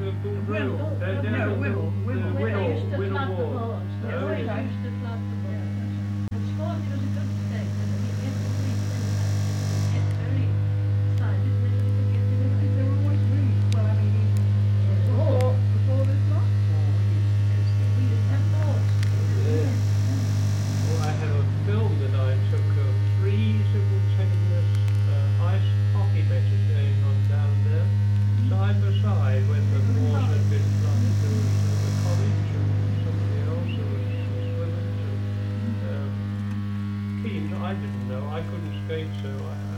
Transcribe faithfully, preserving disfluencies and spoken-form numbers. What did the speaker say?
the called drill? Whittle. They're No, down Whittle. the Whittle. the We Whittle, used to Whittle flood the Ward. boards. Oh, Yes, we yeah. used to flood the Yeah, boards. that's right. And Scorpio was a good mistake, but it gets it's very tight, isn't it? Doesn't it get in the way? There were always rooms. Well, I mean, even before, before this lot. We used to have boards. Yeah. Well, I have a film that I took of three simultaneous uh, ice hockey matches going on down there, side by side, when the wars had been flooded. There was uh, the college and somebody else, there was swimmers and um, Keynes. I didn't know, I couldn't skate, so I,